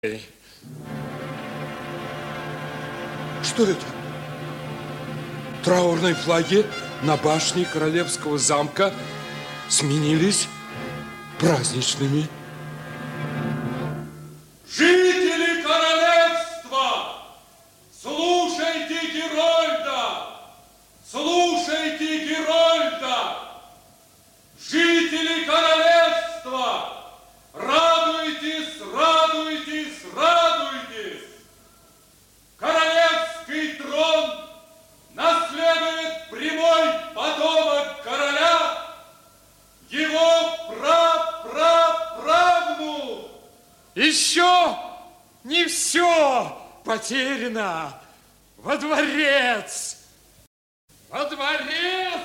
Что это? Траурные флаги на башне королевского замка сменились праздничными. Жители королевства, слушайте Герольда! Слушайте Герольда! Жители королевства, радуйтесь, радуйтесь, радуйтесь! Королевский трон наследует прямой потомок короля, его прапраправнук. Еще не все потеряно. Во дворец! Во дворец!